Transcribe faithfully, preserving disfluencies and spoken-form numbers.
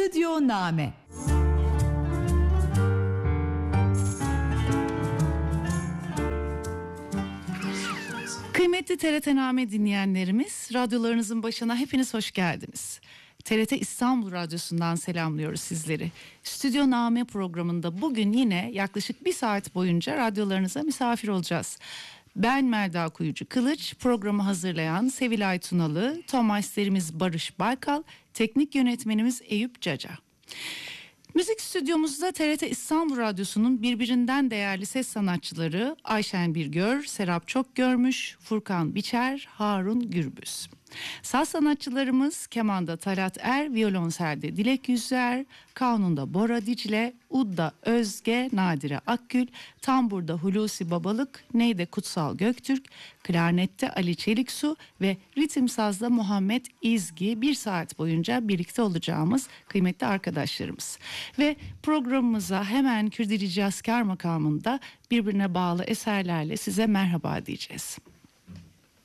Stüdyo Name. Kıymetli T R T Name dinleyenlerimiz, radyolarınızın başına hepiniz hoş geldiniz. T R T İstanbul Radyosu'ndan selamlıyoruz sizleri. Stüdyo Name programında bugün yine yaklaşık bir saat boyunca radyolarınıza misafir olacağız. Ben Melda Kuyucu Kılıç, programı hazırlayan Sevilay Tunalı, Tomasterimiz Barış Baykal, teknik yönetmenimiz Eyüp Caca. Müzik stüdyomuzda T R T İstanbul Radyosu'nun birbirinden değerli ses sanatçıları Ayşen Birgör, Serap Çokgörmüş, Furkan Biçer, Harun Gürbüz. Saz sanatçılarımız kemanda Talat Er, violonselde Dilek Yüzer, kanunda Bora Dicle, udda Özge Nadire Akgül, tamburda Hulusi Babalık, neyde Kutsal Göktürk, klarnette Ali Çeliksu ve ritim sazda Muhammed İzgi bir saat boyunca birlikte olacağımız kıymetli arkadaşlarımız. Ve programımıza hemen Kürdili Cazkar makamında birbirine bağlı eserlerle size merhaba diyeceğiz.